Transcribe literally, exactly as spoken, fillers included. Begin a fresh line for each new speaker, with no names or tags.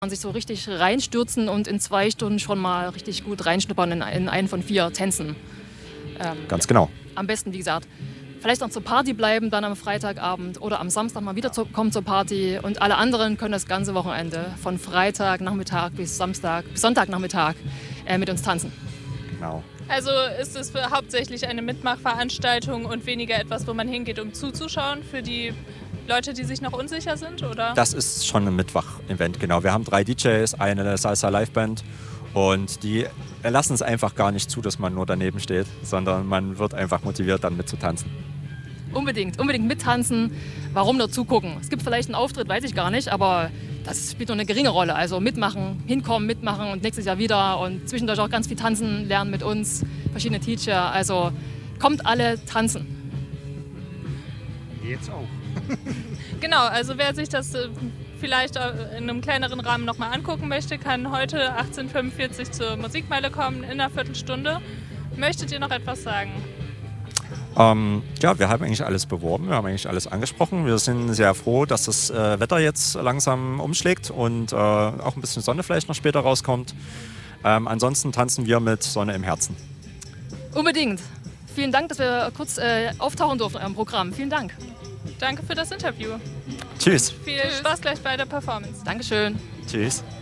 Man sich so richtig reinstürzen und in zwei Stunden schon mal richtig gut reinschnuppern in, in einen von vier Tänzen.
Ähm, Ganz genau.
Am besten, wie gesagt, vielleicht noch zur Party bleiben, dann am Freitagabend oder am Samstag mal wieder zu, kommen zur Party. Und alle anderen können das ganze Wochenende von Freitagnachmittag bis Samstag, bis Sonntagnachmittag äh, mit uns tanzen.
Genau.
Also ist es für hauptsächlich eine Mitmachveranstaltung und weniger etwas, wo man hingeht, um zuzuschauen für die Leute, die sich noch unsicher sind, oder?
Das ist schon ein Mittwoch-Event, genau. Wir haben drei D Js, eine Salsa-Liveband und die lassen es einfach gar nicht zu, dass man nur daneben steht, sondern man wird einfach motiviert, dann mitzutanzen.
Unbedingt, unbedingt mittanzen. Warum nur zugucken? Es gibt vielleicht einen Auftritt, weiß ich gar nicht, aber das spielt nur eine geringe Rolle. Also mitmachen, hinkommen, mitmachen und nächstes Jahr wieder und zwischendurch auch ganz viel tanzen, lernen mit uns, verschiedene Teacher. Also kommt alle tanzen.
Jetzt auch.
Genau, also wer sich das äh, vielleicht in einem kleineren Rahmen nochmal angucken möchte, kann heute achtzehn Uhr fünfundvierzig zur Musikmeile kommen, in einer Viertelstunde. Möchtet ihr noch etwas sagen?
Ähm, ja, wir haben eigentlich alles beworben, wir haben eigentlich alles angesprochen. Wir sind sehr froh, dass das äh, Wetter jetzt langsam umschlägt und äh, auch ein bisschen Sonne vielleicht noch später rauskommt. Ähm, ansonsten tanzen wir mit Sonne im Herzen.
Unbedingt. Vielen Dank, dass wir kurz äh, auftauchen durften im Programm. Vielen Dank.
Danke für das Interview.
Tschüss.
Viel Spaß gleich bei der Performance.
Dankeschön.
Tschüss.